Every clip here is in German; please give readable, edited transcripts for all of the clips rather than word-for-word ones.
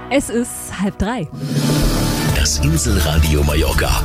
Es ist 2:30. Das Inselradio Mallorca.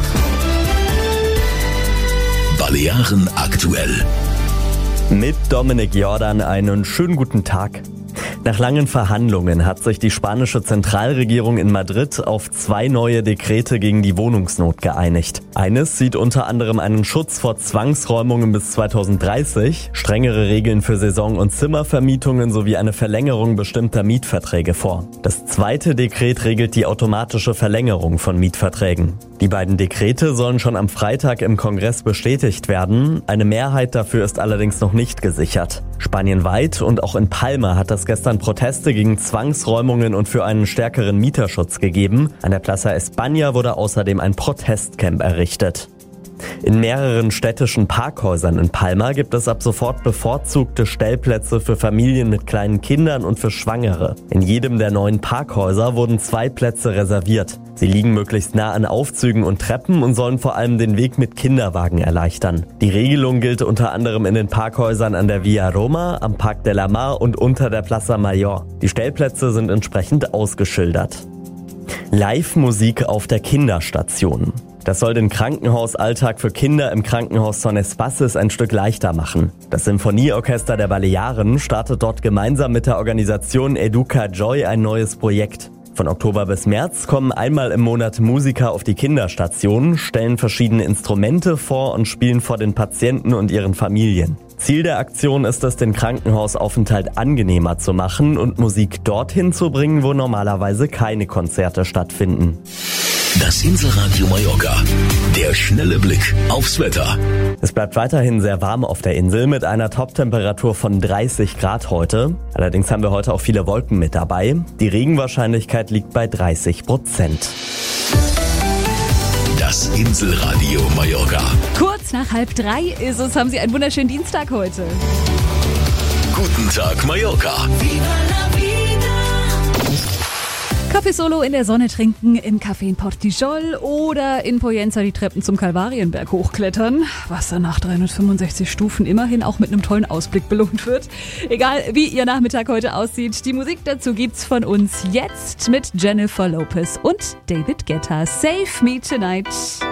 Balearen aktuell. Mit Dominik Jordan einen schönen guten Tag. Nach langen Verhandlungen hat sich die spanische Zentralregierung in Madrid auf 2 neue Dekrete gegen die Wohnungsnot geeinigt. Eines sieht unter anderem einen Schutz vor Zwangsräumungen bis 2030, strengere Regeln für Saison- und Zimmervermietungen sowie eine Verlängerung bestimmter Mietverträge vor. Das zweite Dekret regelt die automatische Verlängerung von Mietverträgen. Die beiden Dekrete sollen schon am Freitag im Kongress bestätigt werden. Eine Mehrheit dafür ist allerdings noch nicht gesichert. Spanienweit und auch in Palma hat es gestern Proteste gegen Zwangsräumungen und für einen stärkeren Mieterschutz gegeben. An der Plaza España wurde außerdem ein Protestcamp errichtet. In mehreren städtischen Parkhäusern in Palma gibt es ab sofort bevorzugte Stellplätze für Familien mit kleinen Kindern und für Schwangere. In jedem der 9 Parkhäuser wurden 2 Plätze reserviert. Sie liegen möglichst nah an Aufzügen und Treppen und sollen vor allem den Weg mit Kinderwagen erleichtern. Die Regelung gilt unter anderem in den Parkhäusern an der Via Roma, am Parc de la Mar und unter der Plaza Mayor. Die Stellplätze sind entsprechend ausgeschildert. Live-Musik auf der Kinderstation. Das soll den Krankenhausalltag für Kinder im Krankenhaus Son Espaces ein Stück leichter machen. Das Symphonieorchester der Balearen startet dort gemeinsam mit der Organisation Educa Joy ein neues Projekt. Von Oktober bis März kommen einmal im Monat Musiker auf die Kinderstation, stellen verschiedene Instrumente vor und spielen vor den Patienten und ihren Familien. Ziel der Aktion ist es, den Krankenhausaufenthalt angenehmer zu machen und Musik dorthin zu bringen, wo normalerweise keine Konzerte stattfinden. Das Inselradio Mallorca. Der schnelle Blick aufs Wetter. Es bleibt weiterhin sehr warm auf der Insel mit einer Toptemperatur von 30 Grad heute. Allerdings haben wir heute auch viele Wolken mit dabei. Die Regenwahrscheinlichkeit liegt bei 30%. Das Inselradio Mallorca. Kurz nach 2:30 ist es. Haben Sie einen wunderschönen Dienstag heute. Guten Tag Mallorca. Kaffee Solo in der Sonne trinken, im Café in Portijol oder in Poyenza die Treppen zum Kalvarienberg hochklettern, was dann nach 365 Stufen immerhin auch mit einem tollen Ausblick belohnt wird. Egal wie Ihr Nachmittag heute aussieht, die Musik dazu gibt's von uns jetzt mit Jennifer Lopez und David Guetta. Save Me Tonight.